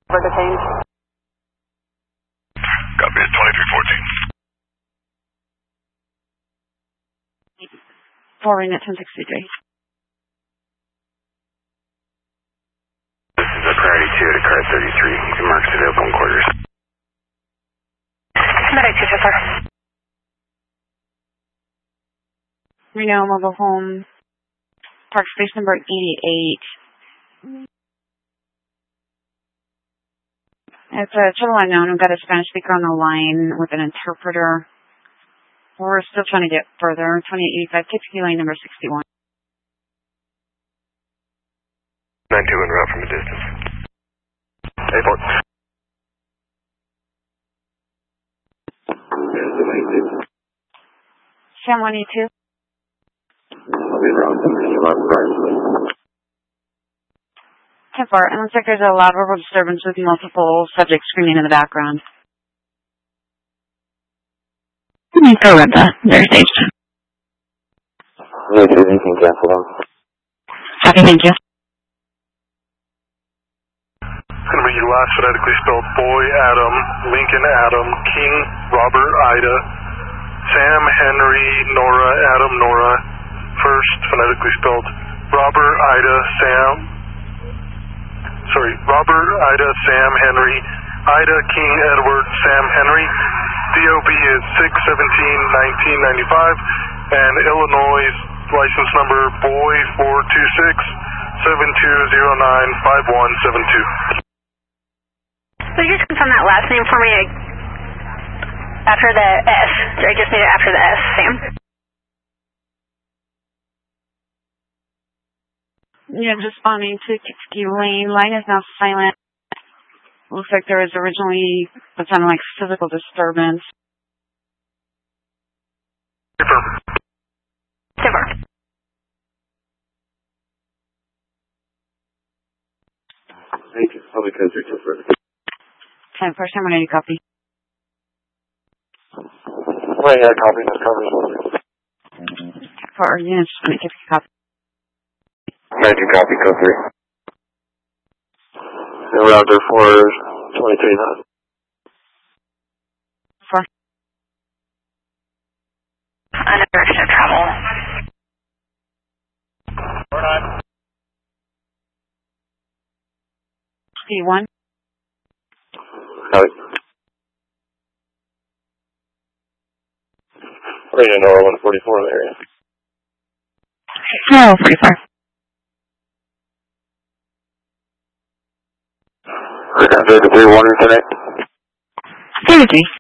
We're detained. Copy, 2314. Forwarding at 1063. This is a priority 2 to car 33. You can mark civilian quarters. Medic 2 so far. Reno Mobile Home, park space number 88. It's a total unknown. We've got a Spanish speaker on the line with an interpreter. We're still trying to get further. 2885, KPQ lane number 61. 92 en route from a distance. Airport. Sam 182. I'll be around 10 4. It looks like there's a loud verbal disturbance with multiple subjects screaming in the background. Go rent that. They're staged. Yeah, you can cancel them. Copy, thank you. It's going to be your last phonetically spelled boy, Adam, Lincoln, Adam, King, Robert, Ida, Sam, Henry, Nora, Adam, Nora. First, phonetically spelled Robert, Ida, Sam. Robert, Ida, Sam, Henry, Ida, King, Edward, Sam, Henry. DOB is 6/17/1995, and Illinois license number boy 426-7209-5172. So you just confirm that last name for me after the S. I just need it after the S, Sam. Yeah, responding to KPQ lane. Line is now silent. Looks like there was originally what sounded like physical disturbance. Super. Thank you. Public country to further. 10 4, Sam 180, copy. Well, yeah, copy. That's covered. 10 4, units, KPQ copy. 19 copy, code 3. And we're out there for 23 knots. 4. On a direction of travel. 49. C1. Copy. Right in Nora 144 in the area. Oh, 44. We're going to do the 3-1 tonight. 33.